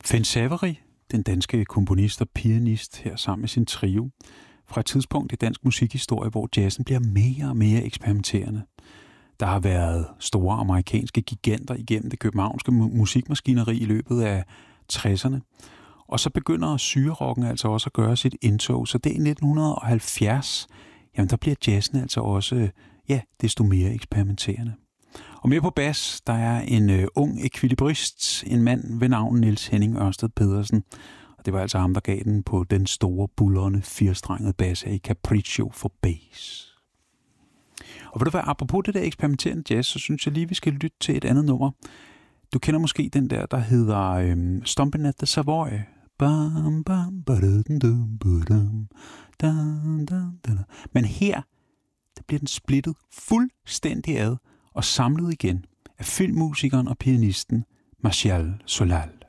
Finn Savary, den danske komponist og pianist, her sammen med sin trio, fra et tidspunkt i dansk musikhistorie, hvor jazzen bliver mere og mere eksperimenterende. Der har været store amerikanske giganter igennem det københavnske musikmaskineri i løbet af 60'erne. Og så begynder syrerocken altså også at gøre sit indtog. Så det er i 1970, jamen der bliver jazzen altså også, desto mere eksperimenterende. Og mere på bas, der er en ung ekvilibrist, en mand ved navn Niels Henning Ørsted Pedersen. Og det var altså ham, der gav den på den store, buldrende, firestrengede bas i Capriccio for Bass. Og ved du hvad, apropos det der eksperimenterende jazz, så synes jeg lige, vi skal lytte til et andet nummer. Du kender måske den der hedder Stompin' at the Savoy. Men her, der bliver den splittet fuldstændig ad og samlet igen af filmmusikeren og pianisten Martial Solal.